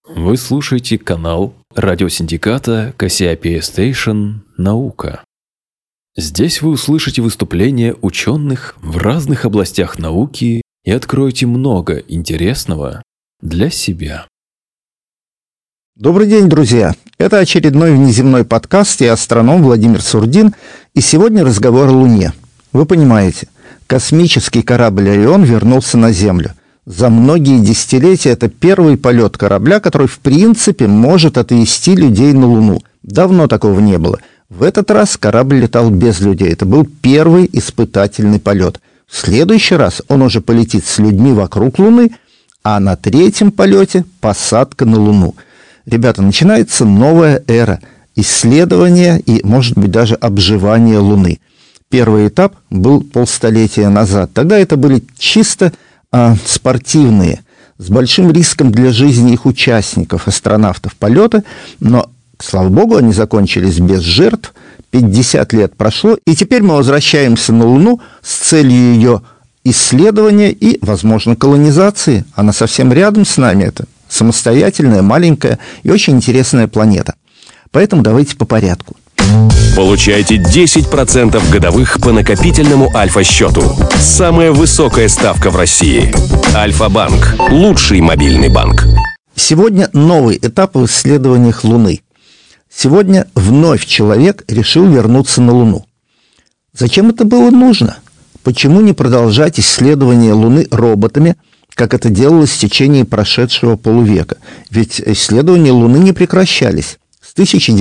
Вы слушаете канал радиосиндиката Кассиопея Station «Наука». Здесь вы услышите выступления ученых в разных областях науки и откроете много интересного для себя. Добрый день, друзья! Это очередной внеземной подкаст, я астроном Владимир Сурдин, и сегодня разговор о Луне. Вы понимаете, космический корабль «Орион» вернулся на Землю. За многие десятилетия это первый полет корабля, который в принципе может отвезти людей на Луну. Давно такого не было. В этот раз корабль летал без людей. Это был первый испытательный полет. В следующий раз он уже полетит с людьми вокруг Луны, а на третьем полете посадка на Луну. Ребята, начинается новая эра исследования и, может быть, даже обживания Луны. Первый этап был полстолетия назад. Тогда это были чисто спортивные, с большим риском для жизни их участников, астронавтов полета, но, слава богу, они закончились без жертв, 50 лет прошло, и теперь мы возвращаемся на Луну с целью ее исследования и, возможно, колонизации. Она совсем рядом с нами, это самостоятельная, маленькая и очень интересная планета. Поэтому давайте по порядку. Получайте 10% годовых по накопительному Альфа-счету. Самая высокая ставка в России. Альфа-банк. Лучший мобильный банк. Сегодня новый этап в исследованиях Луны. Сегодня вновь человек решил вернуться на Луну. Зачем это было нужно? Почему не продолжать исследования Луны роботами, как это делалось в течение прошедшего полувека? Ведь исследования Луны не прекращались. С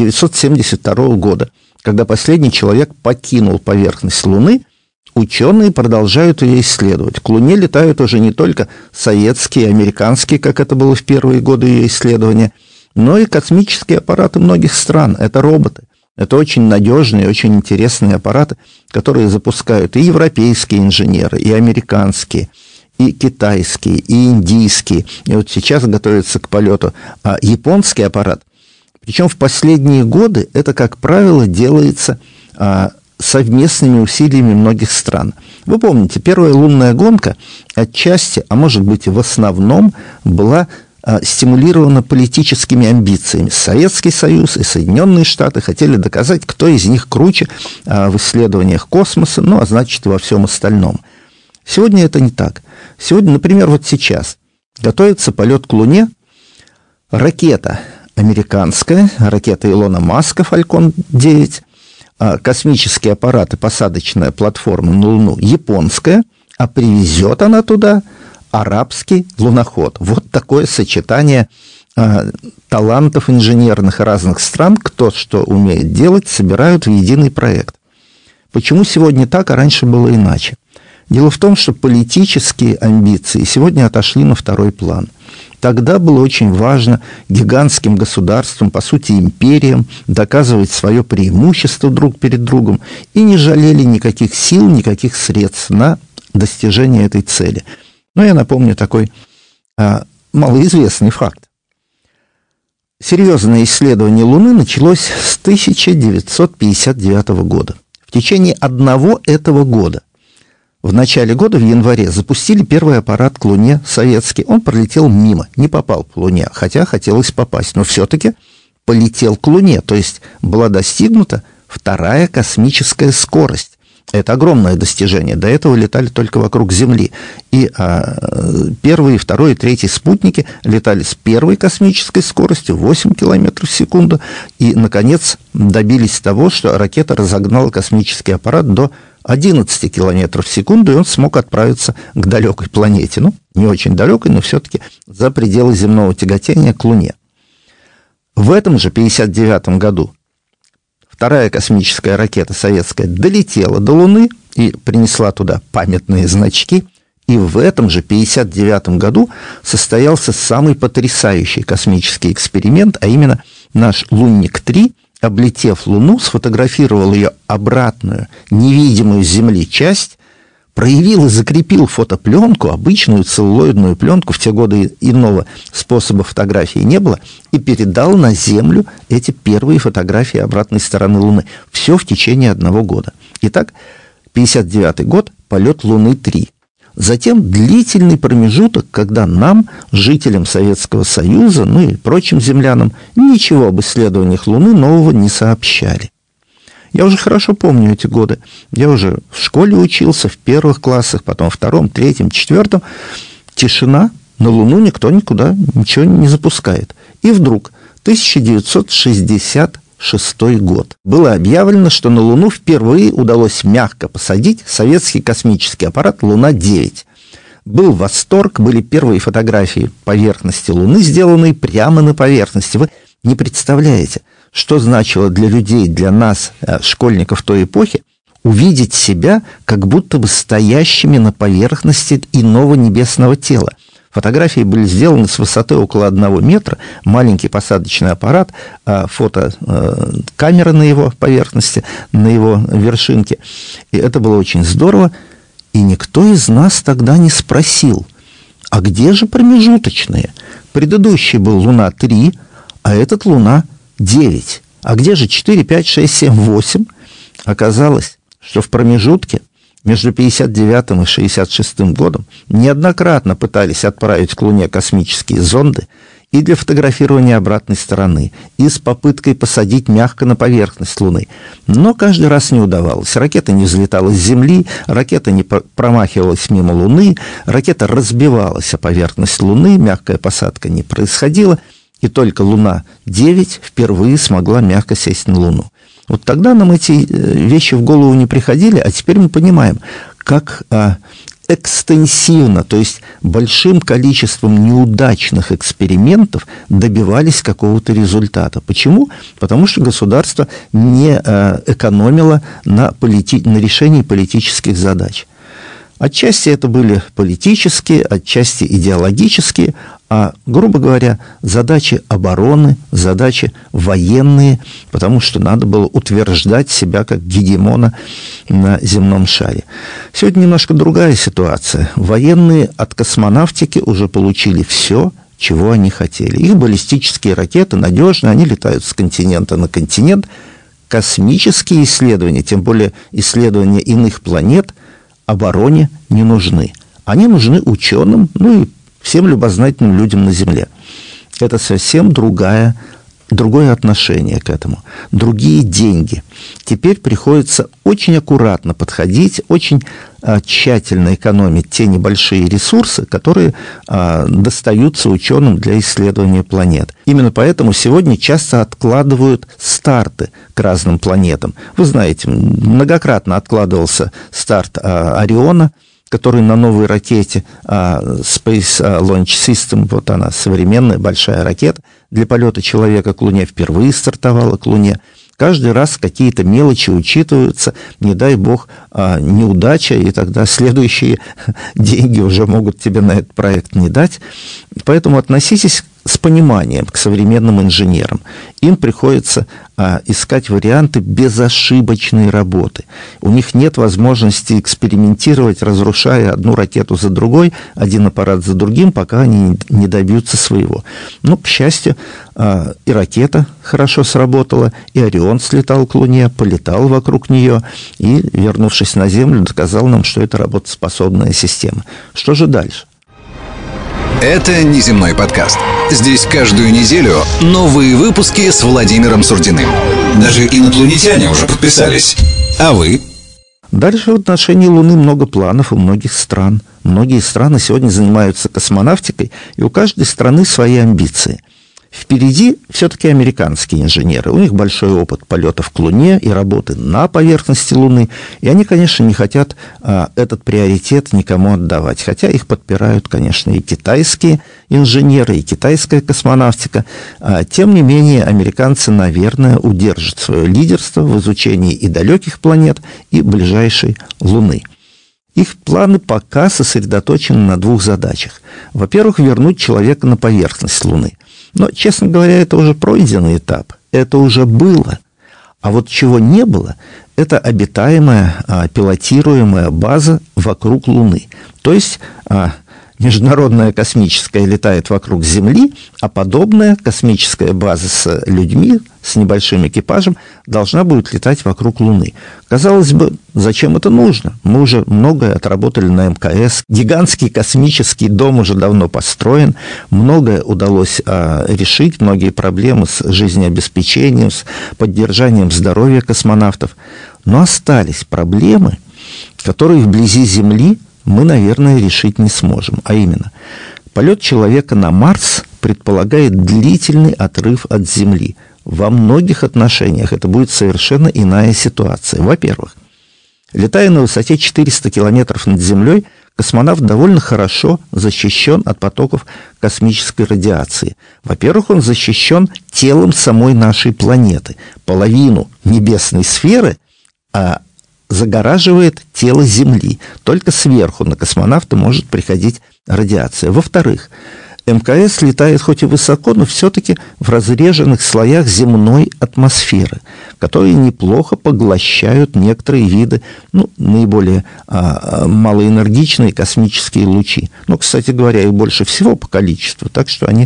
1972 года, когда последний человек покинул поверхность Луны, ученые продолжают ее исследовать. К Луне летают уже не только советские, американские, как это было в первые годы ее исследования, но и космические аппараты многих стран. Это роботы. Это очень надежные, очень интересные аппараты, которые запускают и европейские инженеры, и американские, и китайские, и индийские. И вот сейчас готовится к полету японский аппарат. Причем в последние годы это, как правило, делается совместными усилиями многих стран. Вы помните, первая лунная гонка отчасти, а может быть и в основном, была стимулирована политическими амбициями. Советский Союз и Соединенные Штаты хотели доказать, кто из них круче в исследованиях космоса, ну, а значит, и во всем остальном. Сегодня это не так. Сегодня, например, вот сейчас готовится полет к Луне, ракета американская, ракета Илона Маска Falcon 9, космические аппараты, посадочная платформа на Луну японская, а привезет она туда арабский луноход. Вот такое сочетание талантов инженерных разных стран, кто что умеет делать, собирают в единый проект. Почему сегодня так, а раньше было иначе? Дело в том, что политические амбиции сегодня отошли на второй план. Тогда было очень важно гигантским государствам, по сути империям, доказывать свое преимущество друг перед другом и не жалели никаких сил, никаких средств на достижение этой цели. Но я напомню такой малоизвестный факт. Серьезное исследование Луны началось с 1959 года. В течение одного этого года, в начале года, в январе, запустили первый аппарат к Луне советский. Он пролетел мимо, не попал по Луне, хотя хотелось попасть, но все-таки полетел к Луне. То есть была достигнута вторая космическая скорость. Это огромное достижение. До этого летали только вокруг Земли. И первый, второй и третий спутники летали с первой космической скоростью 8 км в секунду. И, наконец, добились того, что ракета разогнала космический аппарат до 11 км в секунду, и он смог отправиться к далекой планете. Ну, не очень далекой, но все-таки за пределы земного тяготения к Луне. В этом же 1959 году вторая космическая ракета советская долетела до Луны и принесла туда памятные значки. И в этом же 1959 году состоялся самый потрясающий космический эксперимент, а именно наш Лунник-3, облетев Луну, сфотографировал ее обратную, невидимую с Земли часть, проявил и закрепил фотопленку, обычную целлулоидную пленку, в те годы иного способа фотографии не было, и передал на Землю эти первые фотографии обратной стороны Луны. Все в течение одного года. Итак, 1959 год, полет Луны-3. Затем длительный промежуток, когда нам, жителям Советского Союза, ну и прочим землянам, ничего об исследованиях Луны нового не сообщали. Я уже хорошо помню эти годы. Я уже в школе учился, в первых классах, потом в втором, третьем, четвертом. Тишина, на Луну никто никуда ничего не запускает. И вдруг 1966 год. Было объявлено, что на Луну впервые удалось мягко посадить советский космический аппарат «Луна-9». Был восторг, были первые фотографии поверхности Луны, сделанные прямо на поверхности. Вы не представляете, что значило для людей, для нас, школьников той эпохи, увидеть себя как будто бы стоящими на поверхности иного небесного тела. Фотографии были сделаны с высоты около 1 метра, маленький посадочный аппарат, фотокамера на его поверхности, на его вершинке. И это было очень здорово. И никто из нас тогда не спросил, а где же промежуточные? Предыдущий был Луна-3, а этот Луна-9. А где же 4, 5, 6, 7, 8? Оказалось, что в промежутке между 59 и 66 годом неоднократно пытались отправить к Луне космические зонды и для фотографирования обратной стороны, и с попыткой посадить мягко на поверхность Луны. Но каждый раз не удавалось. Ракета не взлетала с Земли, ракета не промахивалась мимо Луны, ракета разбивалась о поверхность Луны, мягкая посадка не происходила, и только Луна-9 впервые смогла мягко сесть на Луну. Вот тогда нам эти вещи в голову не приходили, а теперь мы понимаем, как экстенсивно, то есть большим количеством неудачных экспериментов добивались какого-то результата. Почему? Потому что государство не экономило на решении политических задач. Отчасти это были политические, отчасти идеологические, а, грубо говоря, задачи обороны, задачи военные, потому что надо было утверждать себя как гегемона на земном шаре. Сегодня немножко другая ситуация. Военные от космонавтики уже получили все, чего они хотели. Их баллистические ракеты надежны, они летают с континента на континент. Космические исследования, тем более исследования иных планет, обороне не нужны. Они нужны ученым, ну и всем любознательным людям на Земле. Это совсем другое отношение к этому, другие деньги. Теперь приходится очень аккуратно подходить, очень тщательно экономить те небольшие ресурсы, которые достаются ученым для исследования планет. Именно поэтому сегодня часто откладывают старты к разным планетам. Вы знаете, многократно откладывался старт Ориона, который на новой ракете Space Launch System, вот она, современная большая ракета для полета человека к Луне, впервые стартовала к Луне. Каждый раз какие-то мелочи учитываются, не дай бог неудача, и тогда следующие деньги уже могут тебе на этот проект не дать. Поэтому относитесь с пониманием к современным инженерам. Им приходится искать варианты безошибочной работы. У них нет возможности экспериментировать, разрушая одну ракету за другой, один аппарат за другим, пока они не добьются своего. Но, к счастью, и ракета хорошо сработала, и Орион слетал к Луне, полетал вокруг нее, и, вернувшись на Землю, доказал нам, что это работоспособная система. Что же дальше? Это «Неземной подкаст». Здесь каждую неделю новые выпуски с Владимиром Сурдиным. Даже инопланетяне уже подписались. А вы? Dальше в отношении Луны много планов у многих стран. Многие страны сегодня занимаются космонавтикой, и у каждой страны свои амбиции. Впереди все-таки американские инженеры. У них большой опыт полетов к Луне и работы на поверхности Луны. И они, конечно, не хотят этот приоритет никому отдавать. Хотя их подпирают, конечно, и китайские инженеры, и китайская космонавтика. Тем не менее, американцы, наверное, удержат свое лидерство в изучении и далеких планет, и ближайшей Луны. Их планы пока сосредоточены на двух задачах. Во-первых, вернуть человека на поверхность Луны. Но, честно говоря, это уже пройденный этап. Это уже было. А вот чего не было, это обитаемая, пилотируемая база вокруг Луны. То есть международная космическая летает вокруг Земли, а подобная космическая база с людьми, с небольшим экипажем, должна будет летать вокруг Луны. Казалось бы, зачем это нужно? Мы уже многое отработали на МКС, гигантский космический дом уже давно построен, многое удалось решить, многие проблемы с жизнеобеспечением, с поддержанием здоровья космонавтов. Но остались проблемы, которые вблизи Земли мы, наверное, решить не сможем. А именно, полет человека на Марс предполагает длительный отрыв от Земли. Во многих отношениях это будет совершенно иная ситуация. Во-первых, летая на высоте 400 километров над Землей, космонавт довольно хорошо защищен от потоков космической радиации. Во-первых, он защищен телом самой нашей планеты. Половину небесной сферы загораживает тело Земли. Только сверху на космонавта может приходить радиация. Во-вторых, МКС летает хоть и высоко, но все-таки в разреженных слоях земной атмосферы, которые неплохо поглощают некоторые виды, наиболее малоэнергичные космические лучи. Кстати говоря, их больше всего по количеству, так что они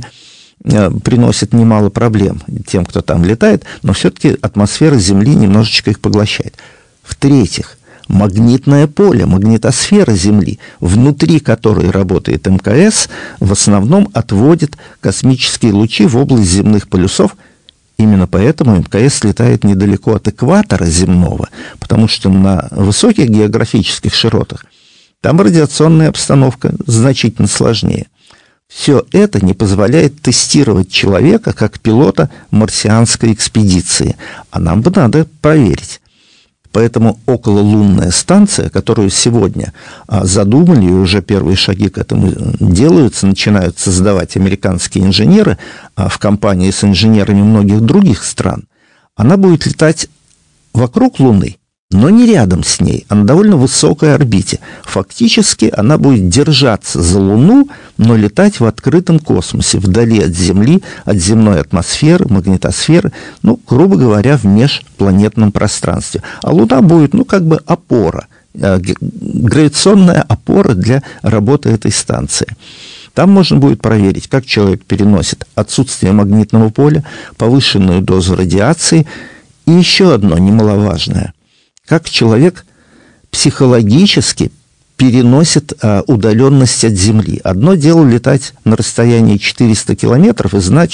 приносят немало проблем тем, кто там летает, но все-таки атмосфера Земли немножечко их поглощает. В-третьих, магнитное поле, магнитосфера Земли, внутри которой работает МКС, в основном отводит космические лучи в область земных полюсов. Именно поэтому МКС летает недалеко от экватора земного, потому что на высоких географических широтах там радиационная обстановка значительно сложнее. Все это не позволяет тестировать человека как пилота марсианской экспедиции, а нам бы надо проверить. Поэтому окололунная станция, которую сегодня задумали, и уже первые шаги к этому делаются, начинают создавать американские инженеры в компании с инженерами многих других стран, она будет летать вокруг Луны, но не рядом с ней, а на довольно высокой орбите. Фактически она будет держаться за Луну, но летать в открытом космосе, вдали от Земли, от земной атмосферы, магнитосферы, грубо говоря, в межпланетном пространстве. А Луна будет, опора, гравитационная опора для работы этой станции. Там можно будет проверить, как человек переносит отсутствие магнитного поля, повышенную дозу радиации и еще одно немаловажное – как человек психологически переносит удаленность от Земли. Одно дело летать на расстоянии 400 километров и знать,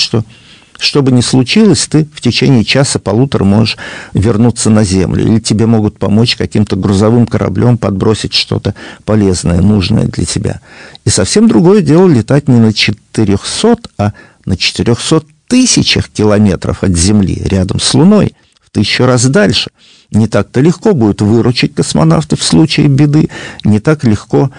что бы ни случилось, ты в течение часа-полутора можешь вернуться на Землю. Или тебе могут помочь каким-то грузовым кораблем подбросить что-то полезное, нужное для тебя. И совсем другое дело летать не на 400, а на 400 тысячах километров от Земли, рядом с Луной, в 1000 раз дальше. Не так-то легко будет выручить космонавтов в случае беды, не так легко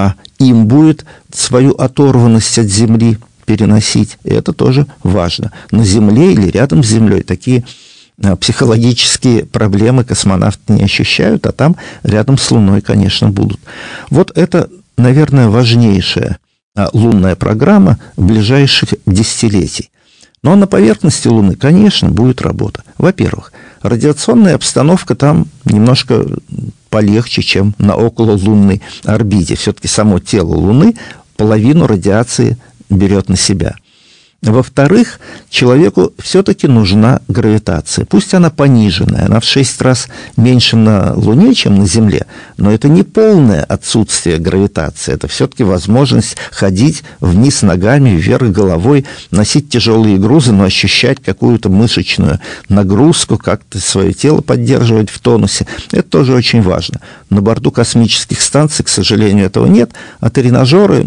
им будет свою оторванность от Земли переносить. И это тоже важно. На Земле или рядом с Землей такие психологические проблемы космонавты не ощущают, а там рядом с Луной, конечно, будут. Вот это, наверное, важнейшая лунная программа ближайших десятилетий. Но на поверхности Луны, конечно, будет работа. Во-первых, радиационная обстановка там немножко полегче, чем на окололунной орбите. Все-таки само тело Луны половину радиации берет на себя. Во-вторых, человеку все-таки нужна гравитация. Пусть она пониженная, она в 6 раз меньше на Луне, чем на Земле, но это не полное отсутствие гравитации. Это все-таки возможность ходить вниз ногами, вверх головой, носить тяжелые грузы, но ощущать какую-то мышечную нагрузку, как-то свое тело поддерживать в тонусе. Это тоже очень важно. На борту космических станций, к сожалению, этого нет, а тренажеры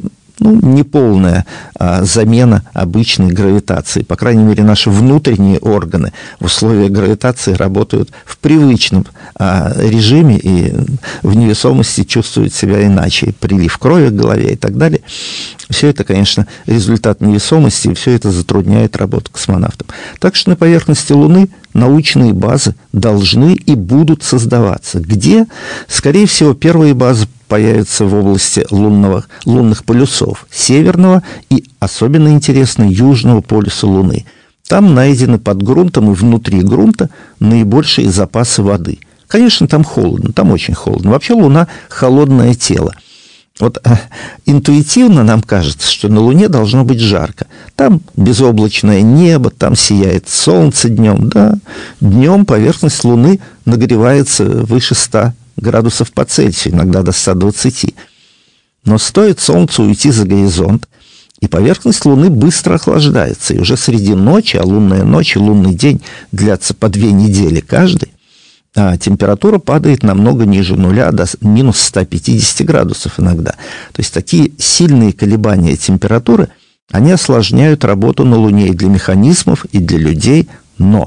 неполная замена обычной гравитации. По крайней мере, наши внутренние органы в условиях гравитации работают в привычном режиме и в невесомости чувствуют себя иначе. Прилив крови к голове и так далее. Все это, конечно, результат невесомости, и все это затрудняет работу космонавтам. Так что на поверхности Луны научные базы должны и будут создаваться. Где? Скорее всего, первые базы появятся в области лунных полюсов, северного и, особенно интересно, южного полюса Луны. Там найдены под грунтом и внутри грунта наибольшие запасы воды. Конечно, там холодно, там очень холодно. Вообще Луна – холодное тело. Вот интуитивно нам кажется, что на Луне должно быть жарко. Там безоблачное небо, там сияет солнце днем. Да, днем поверхность Луны нагревается выше 100 градусов по Цельсию, иногда до 120. Но стоит Солнцу уйти за горизонт, и поверхность Луны быстро охлаждается. И уже среди ночи, а лунная ночь и лунный день длятся по 2 недели каждый, а температура падает намного ниже нуля, до минус 150 градусов иногда. То есть такие сильные колебания температуры, они осложняют работу на Луне и для механизмов, и для людей. Но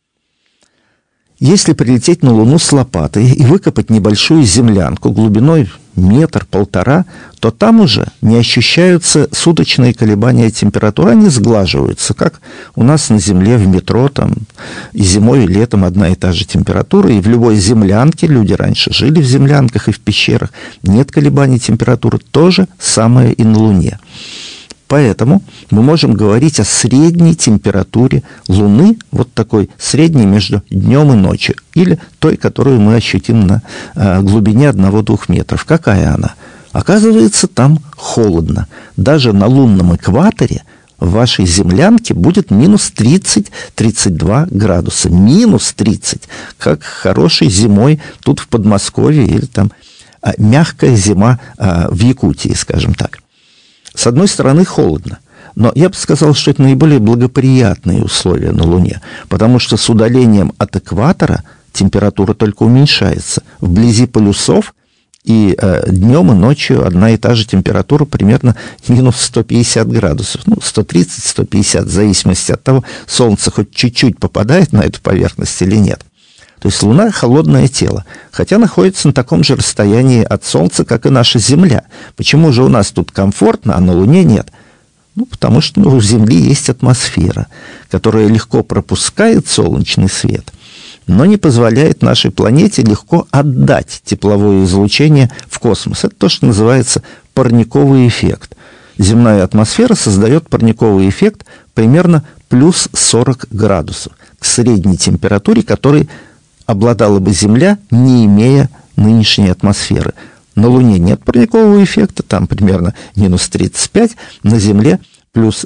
если прилететь на Луну с лопатой и выкопать небольшую землянку глубиной 1-1,5 метра, то там уже не ощущаются суточные колебания температуры, они сглаживаются, как у нас на Земле в метро, там и зимой, и летом одна и та же температура, и в любой землянке, люди раньше жили в землянках и в пещерах, нет колебаний температуры, то же самое и на Луне. Поэтому мы можем говорить о средней температуре Луны, вот такой средней между днем и ночью, или той, которую мы ощутим на глубине 1-2 метров. Какая она? Оказывается, там холодно. Даже на лунном экваторе в вашей землянке будет минус 30-32 градуса. Минус 30. Как хорошей зимой тут в Подмосковье или там мягкая зима в Якутии, скажем так. С одной стороны, холодно, но я бы сказал, что это наиболее благоприятные условия на Луне, потому что с удалением от экватора температура только уменьшается. Вблизи полюсов и днем, и ночью одна и та же температура, примерно минус 150 градусов. 130-150, в зависимости от того, Солнце хоть чуть-чуть попадает на эту поверхность или нет. То есть Луна – холодное тело, хотя находится на таком же расстоянии от Солнца, как и наша Земля. Почему же у нас тут комфортно, а на Луне нет? Потому что у Земли есть атмосфера, которая легко пропускает солнечный свет, но не позволяет нашей планете легко отдать тепловое излучение в космос. Это то, что называется парниковый эффект. Земная атмосфера создает парниковый эффект примерно плюс 40 градусов к средней температуре, которой обладала бы Земля, не имея нынешней атмосферы. На Луне нет парникового эффекта, там примерно минус 35, на Земле плюс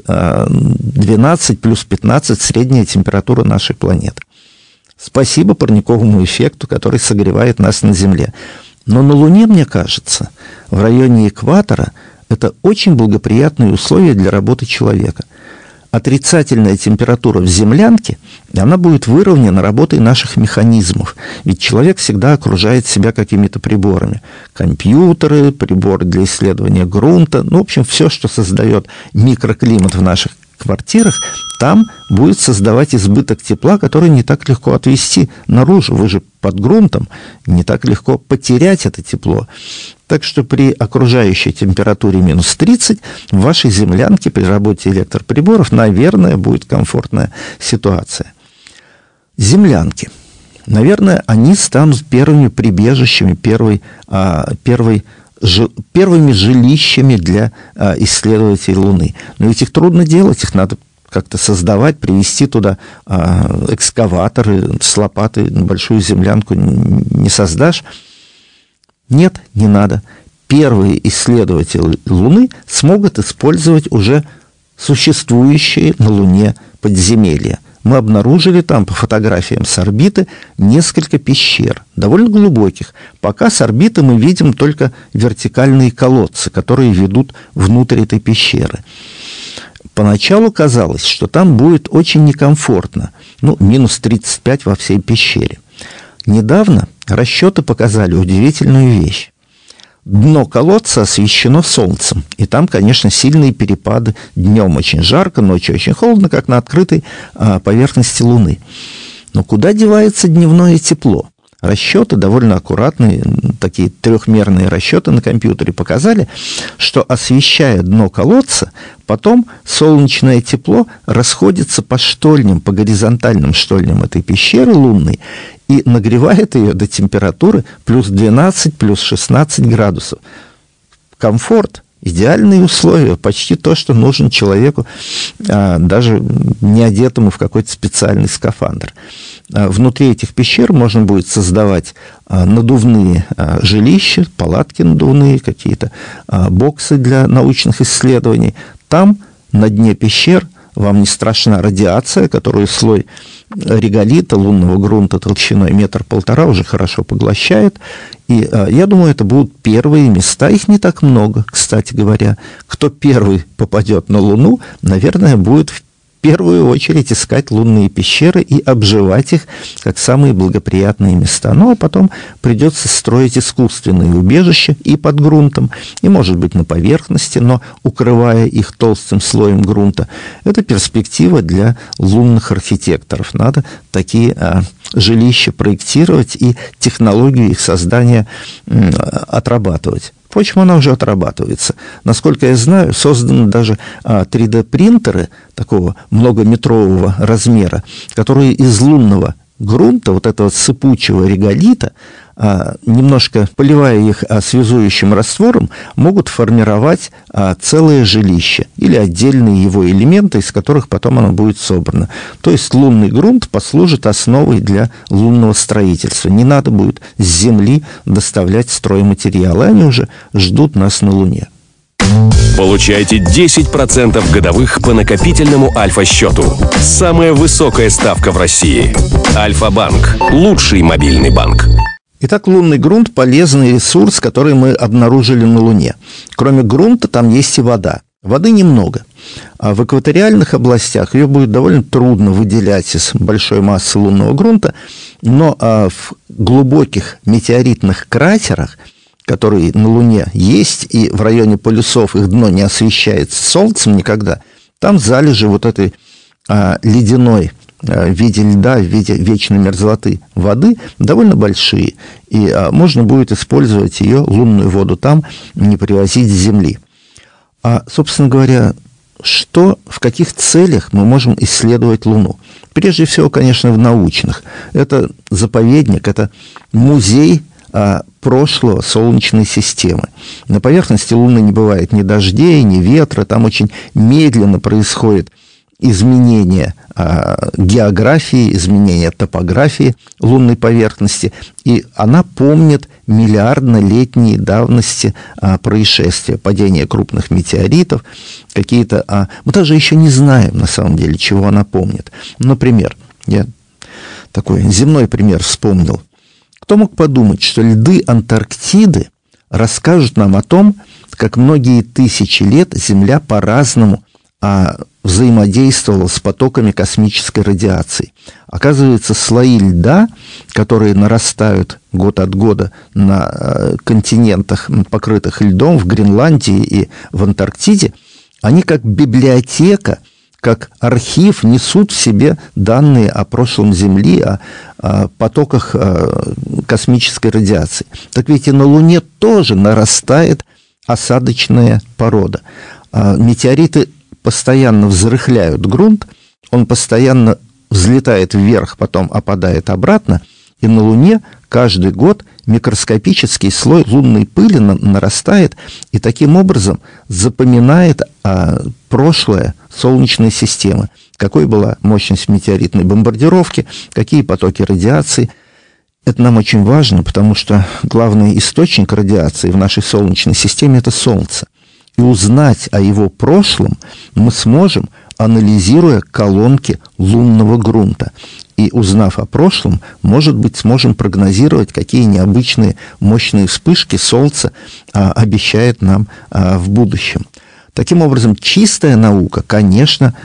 12, плюс 15 средняя температура нашей планеты. Спасибо парниковому эффекту, который согревает нас на Земле. Но на Луне, мне кажется, в районе экватора это очень благоприятные условия для работы человека. Отрицательная температура в землянке, она будет выровнена работой наших механизмов. Ведь человек всегда окружает себя какими-то приборами. Компьютеры, приборы для исследования грунта. В общем, все, что создает микроклимат в наших квартирах, там будет создавать избыток тепла, который не так легко отвести наружу. Вы же под грунтом, не так легко потерять это тепло. Так что при окружающей температуре минус 30 в вашей землянке при работе электроприборов, наверное, будет комфортная ситуация. Землянки. Наверное, они станут первыми прибежищами, первыми жилищами для исследователей Луны. Но ведь их трудно делать, их надо как-то создавать, привезти туда экскаваторы с лопатой, большую землянку не создашь. Нет, не надо. Первые исследователи Луны смогут использовать уже существующие на Луне подземелья. Мы обнаружили там по фотографиям с орбиты несколько пещер, довольно глубоких. Пока с орбиты мы видим только вертикальные колодцы, которые ведут внутрь этой пещеры. Поначалу казалось, что там будет очень некомфортно, минус 35 во всей пещере. Недавно расчеты показали удивительную вещь. Дно колодца освещено солнцем, и там, конечно, сильные перепады. Днем очень жарко, ночью очень холодно, как на открытой поверхности Луны. Но куда девается дневное тепло? Расчеты, довольно аккуратные, такие трехмерные расчеты на компьютере показали, что, освещая дно колодца, потом солнечное тепло расходится по штольням, по горизонтальным штольням этой пещеры лунной и нагревает ее до температуры плюс 12, плюс 16 градусов. Комфорт. идеальные условия, почти то, что нужно человеку, даже не одетому в какой-то специальный скафандр. Внутри этих пещер можно будет создавать надувные жилища, палатки надувные, какие-то боксы для научных исследований. Там, на дне пещер, вам не страшна радиация, которую слой реголита, лунного грунта толщиной 1-1,5 метра уже хорошо поглощает. И я думаю, это будут первые места. Их не так много, кстати говоря. Кто первый попадет на Луну, наверное, будет в первую очередь искать лунные пещеры и обживать их как самые благоприятные места. Ну, а потом придется строить искусственные убежища и под грунтом, и, может быть, на поверхности, но укрывая их толстым слоем грунта. Это перспектива для лунных архитекторов. Надо такие жилища проектировать и технологию их создания отрабатывать. Впрочем, она уже отрабатывается. Насколько я знаю, созданы даже 3D-принтеры такого многометрового размера, которые из лунного грунта, вот этого сыпучего реголита, немножко поливая их связующим раствором, могут формировать целое жилище или отдельные его элементы, из которых потом оно будет собрано. То есть лунный грунт послужит основой для лунного строительства. Не надо будет с Земли доставлять стройматериалы, они уже ждут нас на Луне. Получайте 10% годовых по накопительному Альфа-счету. Самая высокая ставка в России. Альфа-банк. Лучший мобильный банк. Итак, лунный грунт – полезный ресурс, который мы обнаружили на Луне. Кроме грунта там есть и вода. Воды немного. А в экваториальных областях ее будет довольно трудно выделять из большой массы лунного грунта, но в глубоких метеоритных кратерах, которые на Луне есть, и в районе полюсов их дно не освещается солнцем никогда, там залежи вот этой ледяной в виде льда, в виде вечной мерзлоты воды довольно большие. И можно будет использовать ее, лунную воду, там, не привозить с Земли. Собственно говоря, в каких целях мы можем исследовать Луну? Прежде всего, конечно, в научных. Это заповедник, это музей прошлого Солнечной системы. На поверхности Луны не бывает ни дождей, ни ветра, там очень медленно происходит изменение географии, изменение топографии лунной поверхности, и она помнит миллиардно-летней давности происшествия, падения крупных метеоритов, какие-то... Мы даже еще не знаем, на самом деле, чего она помнит. Например, я такой земной пример вспомнил. Кто мог подумать, что льды Антарктиды расскажут нам о том, как многие тысячи лет Земля по-разному взаимодействовала с потоками космической радиации. Оказывается, слои льда, которые нарастают год от года на континентах, покрытых льдом, в Гренландии и в Антарктиде, они как библиотека, как архив несут в себе данные о прошлом Земли, о потоках космической радиации. Так ведь и на Луне тоже нарастает осадочная порода. Метеориты постоянно взрыхляют грунт, он постоянно взлетает вверх, потом опадает обратно, и на Луне каждый год микроскопический слой лунной пыли нарастает и таким образом запоминает прошлое Солнечной системы, какой была мощность метеоритной бомбардировки, какие потоки радиации. Это нам очень важно, потому что главный источник радиации в нашей Солнечной системе – это Солнце. И узнать о его прошлом мы сможем, анализируя колонки лунного грунта. И узнав о прошлом, может быть, сможем прогнозировать, какие необычные мощные вспышки Солнце обещает нам в будущем. Таким образом, чистая наука, конечно,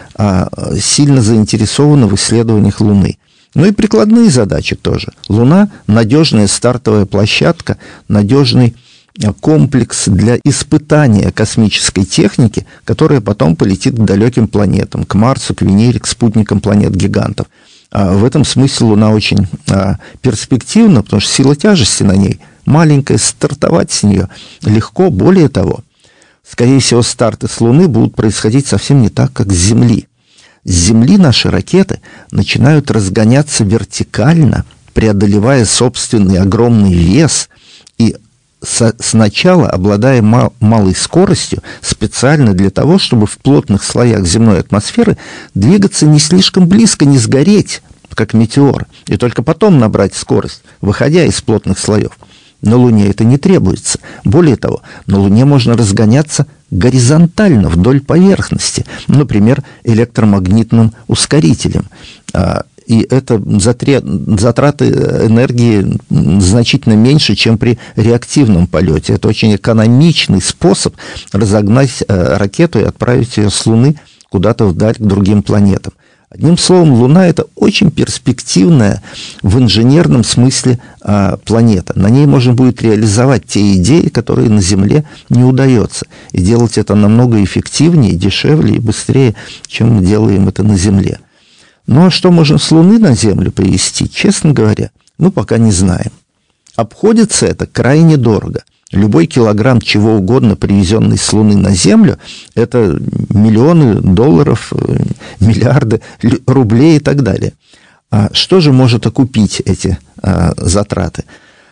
сильно заинтересована в исследованиях Луны. Ну и прикладные задачи тоже. Луна – надежная стартовая площадка, надежный комплекс для испытания космической техники, которая потом полетит к далеким планетам, к Марсу, к Венере, к спутникам планет-гигантов. В этом смысле Луна очень перспективна, потому что сила тяжести на ней маленькая, стартовать с нее легко. Более того, скорее всего, старты с Луны будут происходить совсем не так, как с Земли. С Земли наши ракеты начинают разгоняться вертикально, преодолевая собственный огромный вес, и сначала, обладая малой скоростью, специально для того, чтобы в плотных слоях земной атмосферы двигаться не слишком близко, не сгореть, как метеор, и только потом набрать скорость, выходя из плотных слоев. На Луне это не требуется. Более того, на Луне можно разгоняться горизонтально вдоль поверхности, например, электромагнитным ускорителем. И это затраты энергии значительно меньше, чем при реактивном полете. Это очень экономичный способ разогнать ракету и отправить ее с Луны куда-то вдаль к другим планетам. Одним словом, Луна – это очень перспективная в инженерном смысле планета. На ней можно будет реализовать те идеи, которые на Земле не удается. И делать это намного эффективнее, дешевле и быстрее, чем мы делаем это на Земле. Ну а что можно с Луны на Землю привезти, честно говоря, мы пока не знаем. Обходится это крайне дорого. Любой килограмм чего угодно, привезенный с Луны на Землю, это миллионы долларов, миллиарды рублей и так далее. А что же может окупить эти затраты?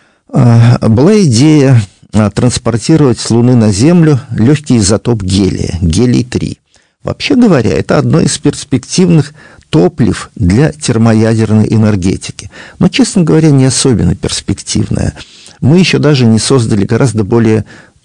Была идея транспортировать с Луны на Землю легкий изотоп гелия, гелий-3. Вообще говоря, это одно из перспективных топлив для термоядерной энергетики. Но, честно говоря, не особенно перспективное. Мы еще даже не создали гораздо более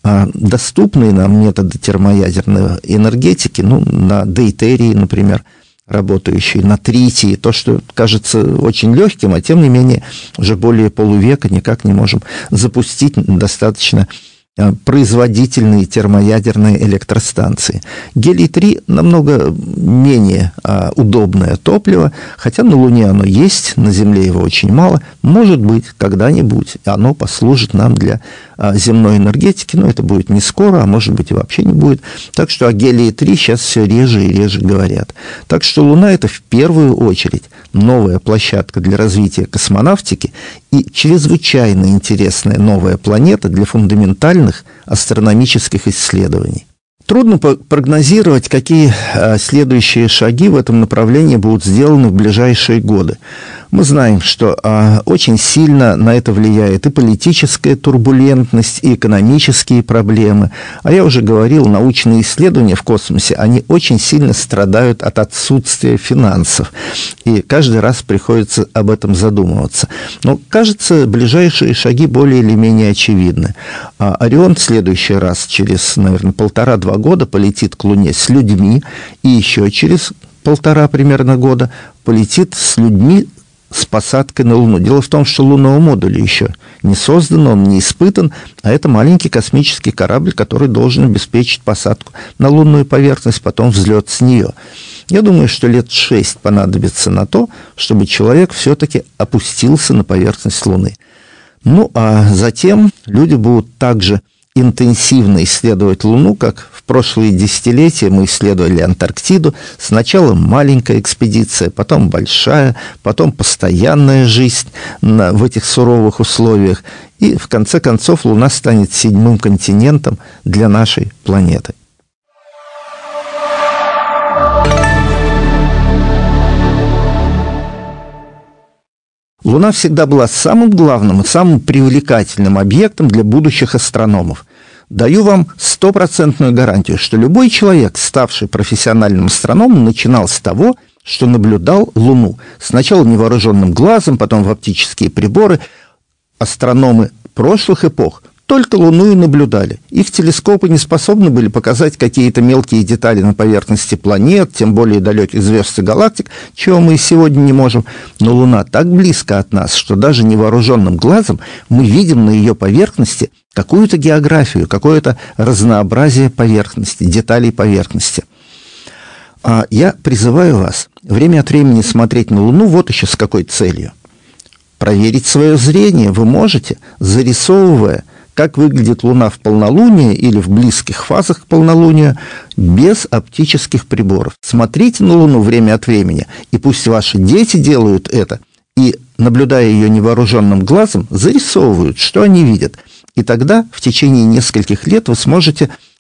доступные нам методы термоядерной энергетики, на дейтерии, например, работающие, на тритии, то, что кажется очень легким, а тем не менее уже более полувека никак не можем запустить достаточно производительные термоядерные электростанции. Гелий-3 намного менее удобное топливо, хотя на Луне оно есть, на Земле его очень мало. Может быть, когда-нибудь оно послужит нам для земной энергетики, но это будет не скоро, а может быть и вообще не будет. Так что о гелии-3 сейчас все реже и реже говорят. Так что Луна – это в первую очередь новая площадка для развития космонавтики и чрезвычайно интересная новая планета для фундаментальных астрономических исследований. Трудно прогнозировать, какие следующие шаги в этом направлении будут сделаны в ближайшие годы. Мы знаем, что очень сильно на это влияет и политическая турбулентность, и экономические проблемы. А я уже говорил, научные исследования в космосе, они очень сильно страдают от отсутствия финансов. И каждый раз приходится об этом задумываться. Но, кажется, ближайшие шаги более или менее очевидны. Орион в следующий раз, через, наверное, 1,5-2 года полетит к Луне с людьми, и еще через 1,5 примерно года полетит с людьми с посадкой на Луну. Дело в том, что лунного модуля еще не создан, он не испытан, а это маленький космический корабль, который должен обеспечить посадку на лунную поверхность, потом взлет с нее. Я думаю, что лет 6 понадобится на то, чтобы человек все-таки опустился на поверхность Луны. Ну, а затем люди будут также интенсивно исследовать Луну, как в прошлые десятилетия мы исследовали Антарктиду. Сначала маленькая экспедиция, потом большая, потом постоянная жизнь в этих суровых условиях. И, в конце концов, Луна станет 7-м континентом для нашей планеты. Луна всегда была самым главным и самым привлекательным объектом для будущих астрономов. Даю вам 100% гарантию, что любой человек, ставший профессиональным астрономом, начинал с того, что наблюдал Луну. Сначала невооруженным глазом, потом в оптические приборы. Астрономы прошлых эпох только Луну и наблюдали. Их телескопы не способны были показать какие-то мелкие детали на поверхности планет, тем более далеких звезд и галактик, чего мы и сегодня не можем. Но Луна так близко от нас, что даже невооруженным глазом мы видим на ее поверхности какую-то географию, какое-то разнообразие поверхности, деталей поверхности. Я призываю вас время от времени смотреть на Луну вот еще с какой целью. Проверить свое зрение вы можете, зарисовывая, как выглядит Луна в полнолуние или в близких фазах к полнолунию без оптических приборов. Смотрите на Луну время от времени, и пусть ваши дети делают это, и, наблюдая ее невооруженным глазом, зарисовывают, что они видят. И тогда в течение нескольких лет вы сможете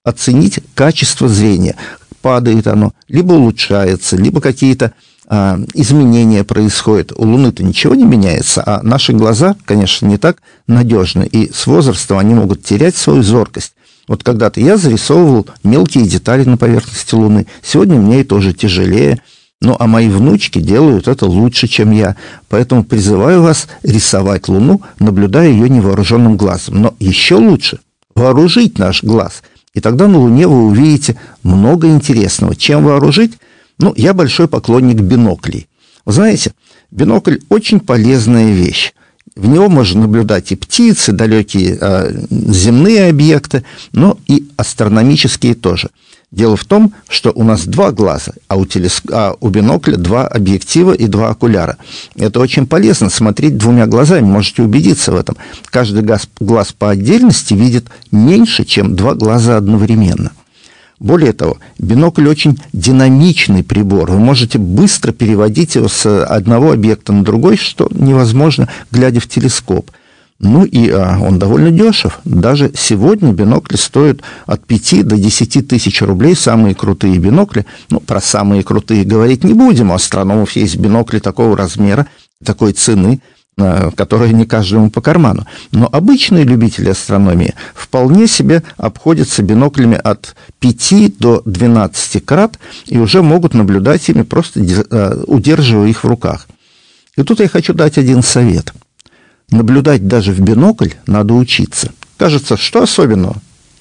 оценить качество зрения. Падает оно, либо улучшается, либо какие-то изменения происходят. У Луны-то ничего не меняется, а наши глаза, конечно, не так надежны, и с возрастом они могут терять свою зоркость. Вот когда-то я зарисовывал мелкие детали на поверхности Луны. Сегодня мне это уже тяжелее. Ну, а мои внучки делают это лучше, чем я. Поэтому призываю вас рисовать Луну, наблюдая ее невооруженным глазом. Но еще лучше вооружить наш глаз. И тогда на Луне вы увидите много интересного. Чем вооружить? Ну, я большой поклонник биноклей. Вы знаете, бинокль очень полезная вещь. В него можно наблюдать и птицы, далекие земные объекты, но и астрономические тоже. Дело в том, что у нас два глаза, а у бинокля два объектива и два окуляра. Это очень полезно смотреть двумя глазами, можете убедиться в этом. Каждый глаз по отдельности видит меньше, чем два глаза одновременно. Более того, бинокль очень динамичный прибор. Вы можете быстро переводить его с одного объекта на другой, что невозможно, глядя в телескоп. Ну и он довольно дешев. Даже сегодня бинокли стоят от 5 до 10 тысяч рублей. Самые крутые бинокли. Ну, про самые крутые говорить не будем. У астрономов есть бинокли такого размера, такой цены, которые не каждому по карману. Но обычные любители астрономии вполне себе обходятся биноклями от 5 до 12 крат и уже могут наблюдать ими, просто удерживая их в руках. И тут я хочу дать один совет. Наблюдать даже в бинокль надо учиться. Кажется, что особенного?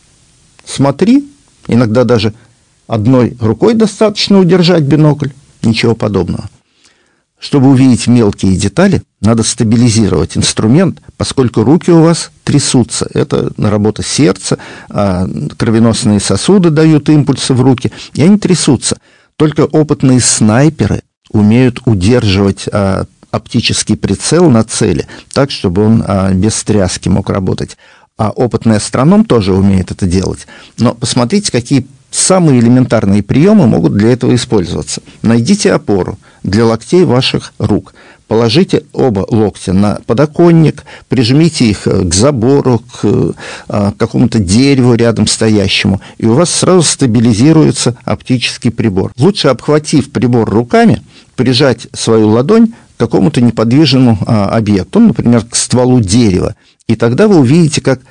Смотри, иногда даже одной рукой достаточно удержать бинокль. Ничего подобного. Чтобы увидеть мелкие детали, надо стабилизировать инструмент, поскольку руки у вас трясутся. Это работа сердца, кровеносные сосуды дают импульсы в руки, и они трясутся. Только опытные снайперы умеют удерживать оптический прицел на цели так, чтобы он без тряски мог работать. А опытный астроном тоже умеет это делать. Но посмотрите, какие самые элементарные приемы могут для этого использоваться. Найдите опору для локтей ваших рук. Положите оба локтя на подоконник, прижмите их к забору, к какому-то дереву рядом стоящему, и у вас сразу стабилизируется оптический прибор. Лучше, обхватив прибор руками, прижать свою ладонь к какому-то неподвижному объекту, например, к стволу дерева, и тогда вы увидите, как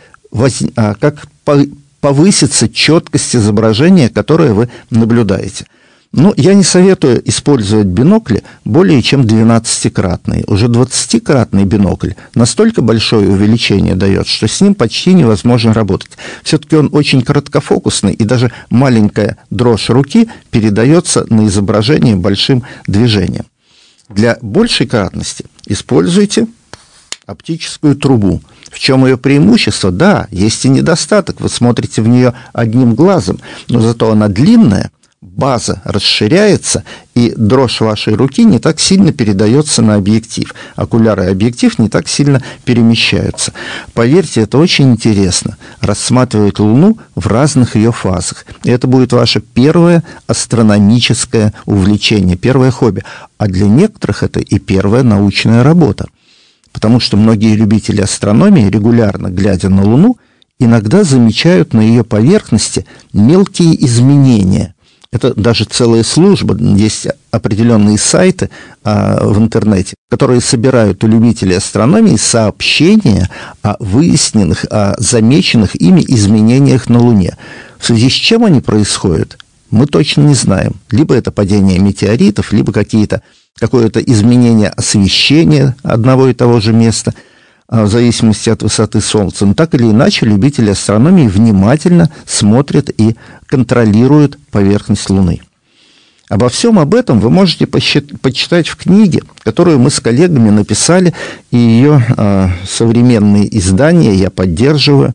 повысится четкость изображения, которое вы наблюдаете. Но я не советую использовать бинокли более чем 12-кратные. Уже 20-кратный бинокль настолько большое увеличение дает, что с ним почти невозможно работать. Все-таки он очень короткофокусный, и даже маленькая дрожь руки передается на изображение большим движением. Для большей кратности используйте оптическую трубу. В чем ее преимущество? Да, есть и недостаток. Вы смотрите в нее одним глазом, но зато она длинная, база расширяется, и дрожь вашей руки не так сильно передается на объектив. Окуляр и объектив не так сильно перемещаются. Поверьте, это очень интересно. Рассматривать Луну в разных ее фазах. И это будет ваше первое астрономическое увлечение, первое хобби. А для некоторых это и первая научная работа. Потому что многие любители астрономии, регулярно глядя на Луну, иногда замечают на ее поверхности мелкие изменения. Это даже целая служба, есть определенные сайты в интернете, которые собирают у любителей астрономии сообщения о выясненных, о замеченных ими изменениях на Луне. В связи с чем они происходят, мы точно не знаем. Либо это падение метеоритов, либо какое-то изменение освещения одного и того же места, в зависимости от высоты Солнца. Но так или иначе, любители астрономии внимательно смотрят и контролируют поверхность Луны. Обо всем об этом вы можете почитать в книге, которую мы с коллегами написали, и ее современные издания я поддерживаю,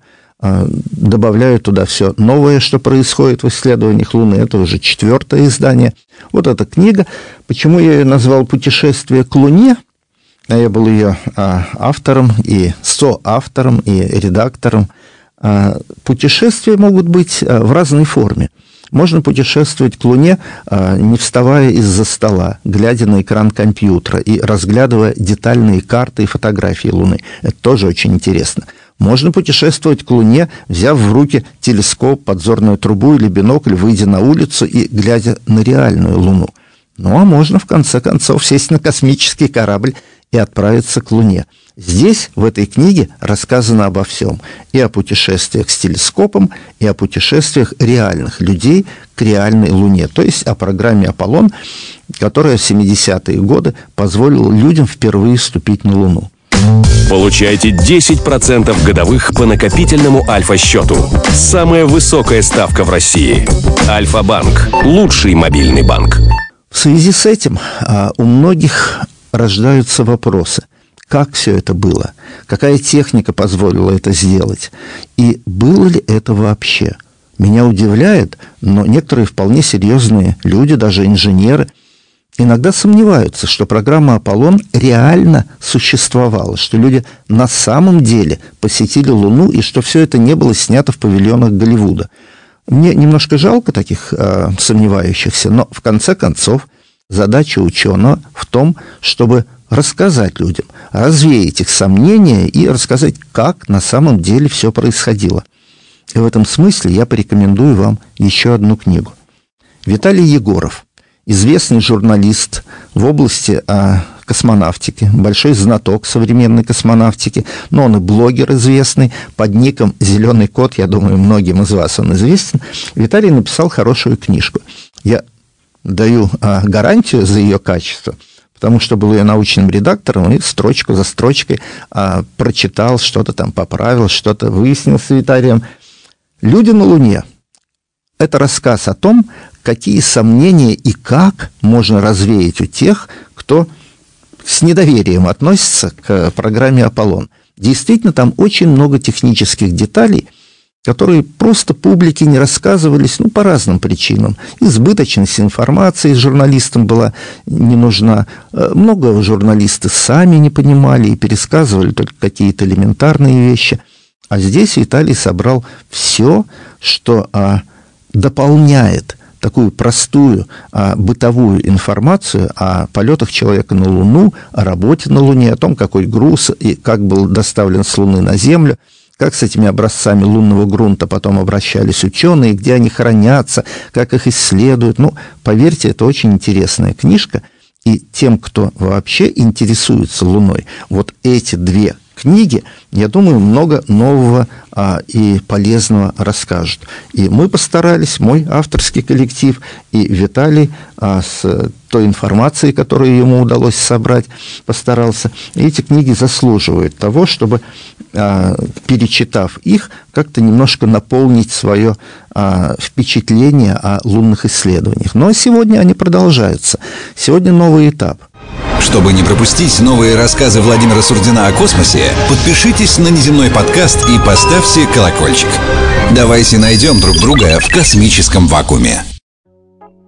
добавляю туда все новое, что происходит в исследованиях Луны. Это уже 4-е издание. Вот эта книга. Почему я ее назвал «Путешествие к Луне»? Я был ее автором и соавтором, и редактором. Путешествия могут быть в разной форме. Можно путешествовать к Луне, не вставая из-за стола, глядя на экран компьютера и разглядывая детальные карты и фотографии Луны. Это тоже очень интересно. Можно путешествовать к Луне, взяв в руки телескоп, подзорную трубу или бинокль, выйдя на улицу и глядя на реальную Луну. Ну, а можно, в конце концов, сесть на космический корабль и отправиться к Луне. Здесь, в этой книге, рассказано обо всем. И о путешествиях с телескопом, и о путешествиях реальных людей к реальной Луне. То есть о программе «Аполлон», которая в 70-е годы позволила людям впервые ступить на Луну. Получайте 10% годовых по накопительному Альфа-счету. Самая высокая ставка в России. Альфа-банк. Лучший мобильный банк. В связи с этим у многих рождаются вопросы. Как все это было? Какая техника позволила это сделать? И было ли это вообще? Меня удивляет, но некоторые вполне серьезные люди, даже инженеры, иногда сомневаются, что программа «Аполлон» реально существовала, что люди на самом деле посетили Луну и что все это не было снято в павильонах Голливуда. Мне немножко жалко таких сомневающихся, но в конце концов задача ученого в том, чтобы рассказать людям, развеять их сомнения и рассказать, как на самом деле все происходило. И в этом смысле я порекомендую вам еще одну книгу. Виталий Егоров, известный журналист в области космонавтики, большой знаток современной космонавтики, но он и блогер известный, под ником «Зеленый кот», я думаю, многим из вас он известен. Виталий написал хорошую книжку. Я даю гарантию за ее качество, потому что был я научным редактором и строчку за строчкой прочитал, что-то там поправил, что-то выяснил с Виталием. «Люди на Луне» – это рассказ о том, какие сомнения и как можно развеять у тех, кто с недоверием относится к программе «Аполлон». Действительно, там очень много технических деталей, которые просто публике не рассказывались, по разным причинам. Избыточность информации журналистам была не нужна. Много журналисты сами не понимали и пересказывали только какие-то элементарные вещи. А здесь Виталий собрал все, что дополняет такую простую бытовую информацию о полетах человека на Луну, о работе на Луне, о том, какой груз и как был доставлен с Луны на Землю, как с этими образцами лунного грунта потом обращались ученые, где они хранятся, как их исследуют. Поверьте, это очень интересная книжка. И тем, кто вообще интересуется Луной, вот эти две книги, я думаю, много нового и полезного расскажут. И мы постарались, мой авторский коллектив и Виталий с той информацией, которую ему удалось собрать, постарался. И эти книги заслуживают того, чтобы, перечитав их, как-то немножко наполнить свое впечатление о лунных исследованиях. Но сегодня они продолжаются. Сегодня новый этап. Чтобы не пропустить новые рассказы Владимира Сурдина о космосе, подпишитесь на «Неземной подкаст» и поставьте колокольчик. Давайте найдем друг друга в космическом вакууме.